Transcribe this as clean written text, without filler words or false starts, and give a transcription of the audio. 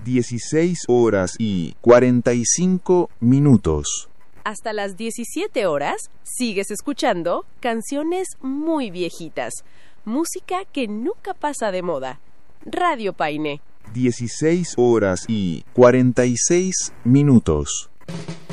16 horas y 45 minutos. Hasta las 17 horas sigues escuchando canciones muy viejitas, música que nunca pasa de moda. Radio Paine. 16 horas y 46 minutos.